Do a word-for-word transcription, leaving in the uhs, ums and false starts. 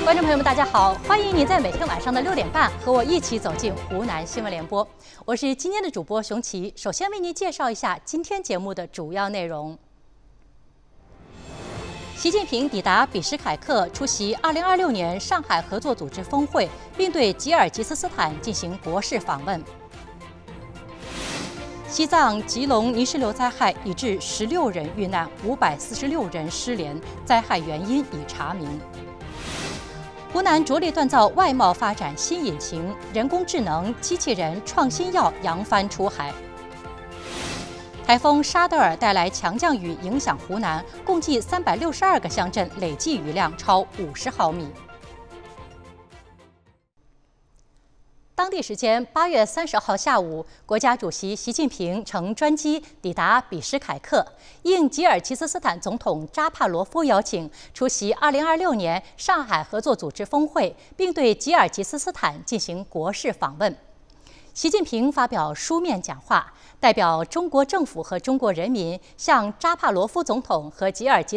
观众朋友们，大家好！欢迎您在每天晚上的六点半和我一起走进湖南新闻联播。我是今天的主播熊琪，首先为您介绍一下今天节目的主要内容。习近平抵达比什凯克，出席二零二六年上海合作组织峰会，并对吉尔吉斯斯坦进行国事访问。西藏吉隆泥石流灾害已致十六人遇难，五百四十六人失联，灾害原因已查明。湖南着力锻造外贸发展新引擎，人工智能、机器人、创新药扬帆出海。台风沙德尔带来强降雨，影响湖南，共计三百六十二个乡镇累计雨量超五十毫米。当地时间八月三十号下午，国家主席习近平乘专机抵达比什凯克，应吉尔吉斯斯坦总统扎帕罗夫邀请，出席二零二六年上海合作组织峰会，并对吉尔吉斯斯坦进行国事访问。习近平发表书面讲话，代表中国政府和中国人民向扎帕罗夫总统和吉尔吉